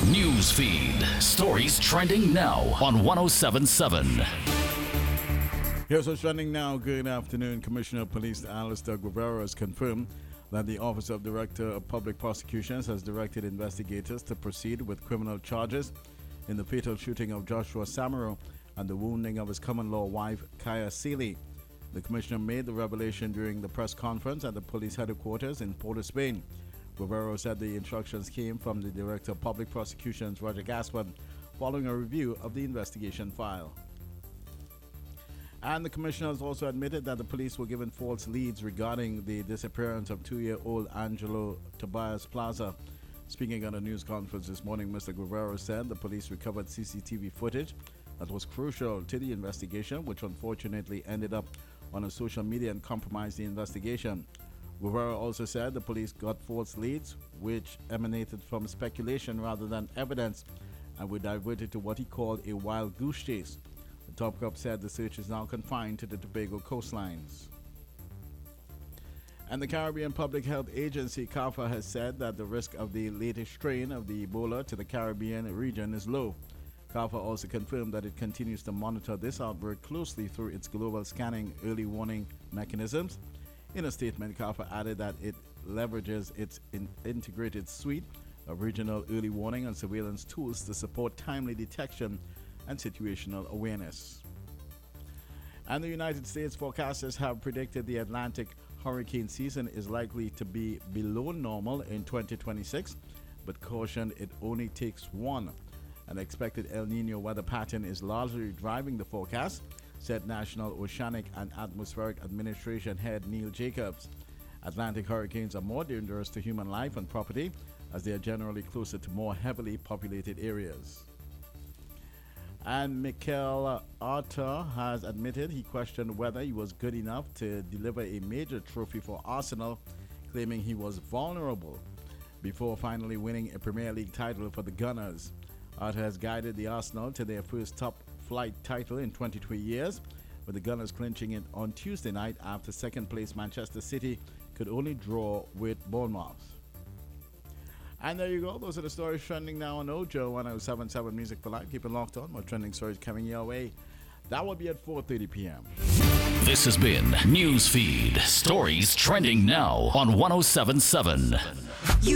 News feed. Stories trending now on 1077. Here's what's trending now. Good afternoon. Commissioner of Police Alistair Guevara has confirmed that the Office of Director of Public Prosecutions has directed investigators to proceed with criminal charges in the fatal shooting of Joshua Samaro and the wounding of his common-law wife, Kaya Seeley. The commissioner made the revelation during the press conference at the police headquarters in Port of Spain. Guevara said the instructions came from the Director of Public Prosecutions, Roger Gaspard, following a review of the investigation file. And the commissioner has also admitted that the police were given false leads regarding the disappearance of 2-year-old Angelo Tobias Plaza. Speaking at a news conference this morning, Mr. Guevara said the police recovered CCTV footage that was crucial to the investigation, which unfortunately ended up on a social media and compromised the investigation. Guevara also said the police got false leads, which emanated from speculation rather than evidence, and were diverted to what he called a wild goose chase. The top cop said the search is now confined to the Tobago coastlines. And the Caribbean Public Health Agency, CARPHA, has said that the risk of the latest strain of the Ebola to the Caribbean region is low. CARPHA also confirmed that it continues to monitor this outbreak closely through its global scanning early warning mechanisms. In a statement, CARPHA added that it leverages its integrated suite of regional early warning and surveillance tools to support timely detection and situational awareness. And the United States forecasters have predicted the Atlantic hurricane season is likely to be below normal in 2026, but cautioned it only takes one. An expected El Nino weather pattern is largely driving the forecast, said National Oceanic and Atmospheric Administration head Neil Jacobs. Atlantic hurricanes are more dangerous to human life and property, as they are generally closer to more heavily populated areas. And Mikel Arthur has admitted he questioned whether he was good enough to deliver a major trophy for Arsenal, claiming he was vulnerable before finally winning a Premier League title for the Gunners. Arthur has guided the Arsenal to their first top-flight title in 22 years, with the Gunners clinching it on Tuesday night after second-place Manchester City could only draw with Bournemouth. And there you go. Those are the stories trending now on Ojo 1077 Music for Life. Keep it locked on. More trending stories coming your way. That will be at 4:30 p.m. This has been News Feed. Stories trending now on 1077.